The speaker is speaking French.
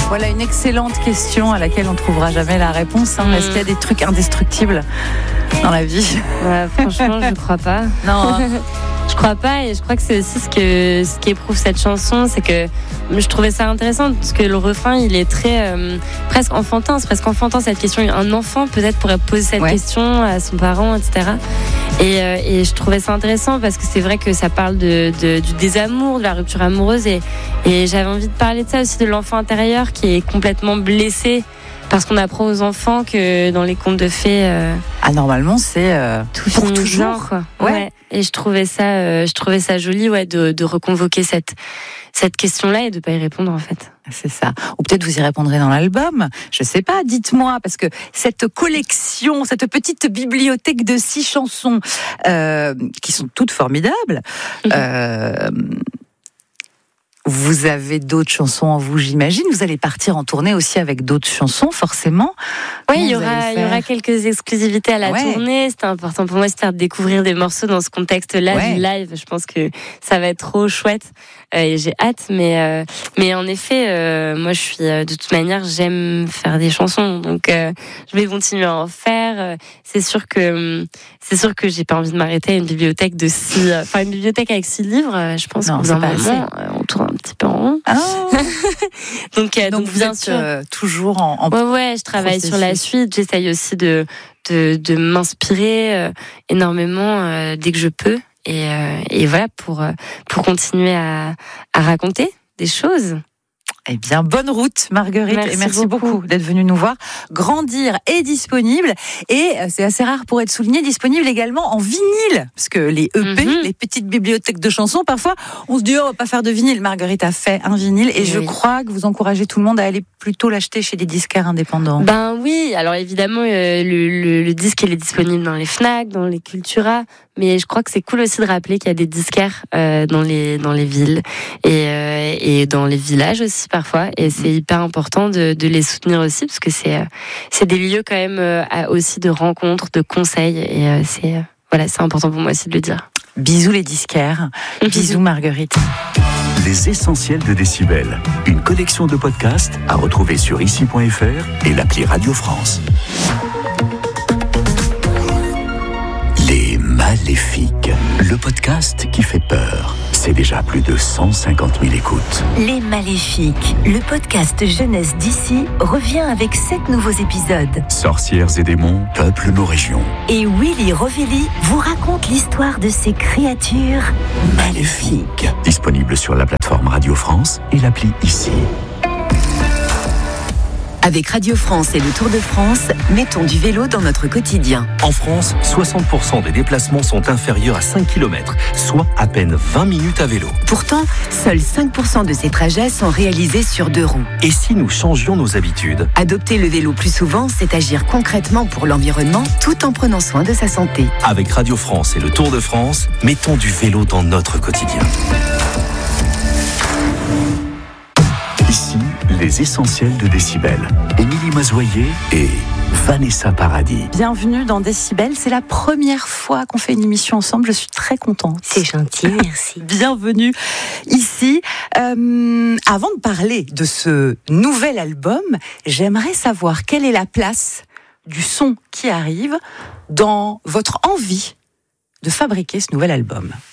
Voilà une excellente question à laquelle on ne trouvera jamais la réponse. Est-ce qu'il y a des trucs indestructibles dans la vie ? Franchement, je ne crois pas. Non. Je crois pas, et je crois que c'est aussi ce qui éprouve cette chanson, c'est que je trouvais ça intéressant parce que le refrain il est très presque enfantin, c'est presque enfantin cette question. Un enfant peut-être pourrait poser cette question à son parent, etc. Et je trouvais ça intéressant parce que c'est vrai que ça parle du désamour, de la rupture amoureuse, et j'avais envie de parler de ça aussi, de l'enfant intérieur qui est complètement blessé. Parce qu'on apprend aux enfants que dans les contes de fées, normalement c'est tout pour finit toujours. bien, quoi. Ouais. Et je trouvais ça joli, de reconvoquer cette question-là et de pas y répondre en fait. C'est ça. Ou peut-être vous y répondrez dans l'album. Je sais pas. Dites-moi, parce que cette collection, cette petite bibliothèque de 6 chansons qui sont toutes formidables. Vous avez d'autres chansons en vous, j'imagine. Vous allez partir en tournée aussi avec d'autres chansons, forcément. Oui, il y aura quelques exclusivités à la tournée. C'était important pour moi de faire découvrir des morceaux dans ce contexte-là du live. Je pense que ça va être trop chouette et j'ai hâte. Mais en effet, moi, je suis de toute manière, j'aime faire des chansons, donc je vais continuer à en faire. C'est sûr que j'ai pas envie de m'arrêter à une bibliothèque une bibliothèque avec 6 livres. Je pense qu'au bout d'un moment, on tourne un petit peu en rond. Donc bien sûr, toujours en je travaille sur la suite. J'essaye aussi de m'inspirer énormément dès que je peux, et voilà pour continuer à raconter des choses. Eh bien, bonne route, Marguerite. Merci beaucoup d'être venue nous voir. Grandir est disponible, et c'est assez rare pour être souligné, disponible également en vinyle. Parce que les EP, les petites bibliothèques de chansons, parfois, on se dit, on va pas faire de vinyle. Marguerite a fait un vinyle, et je crois que vous encouragez tout le monde à aller plutôt l'acheter chez des disquaires indépendants. Ben oui, alors évidemment, le disque, il est disponible dans les Fnac, dans les Cultura, mais je crois que c'est cool aussi de rappeler qu'il y a des disquaires dans les villes et dans les villages aussi parfois, et c'est hyper important de les soutenir aussi, parce que c'est des lieux quand même aussi de rencontres, de conseils, et c'est important pour moi aussi de le dire. Bisous les disquaires, bisous Marguerite. Les essentiels de Décibel, une collection de podcasts à retrouver sur ici.fr et l'appli Radio France. Les Maléfiques, le podcast qui fait peur. C'est déjà plus de 150 000 écoutes. Les Maléfiques, le podcast jeunesse d'ici, revient avec 7 nouveaux épisodes. Sorcières et démons peuplent nos régions. Et Willy Rovelli vous raconte l'histoire de ces créatures maléfiques. Disponible sur la plateforme Radio France et l'appli Ici. Avec Radio France et le Tour de France, mettons du vélo dans notre quotidien. En France, 60% des déplacements sont inférieurs à 5 km, soit à peine 20 minutes à vélo. Pourtant, seuls 5% de ces trajets sont réalisés sur 2 roues. Et si nous changions nos habitudes ? Adopter le vélo plus souvent, c'est agir concrètement pour l'environnement tout en prenant soin de sa santé. Avec Radio France et le Tour de France, mettons du vélo dans notre quotidien. Ici, les essentiels de Décibel. Émilie Mazoyer et Vanessa Paradis. Bienvenue dans Décibel. C'est la première fois qu'on fait une émission ensemble. Je suis très contente. C'est gentil, merci. Bienvenue ici. Avant de parler de ce nouvel album, j'aimerais savoir quelle est la place du son qui arrive dans votre envie de fabriquer ce nouvel album.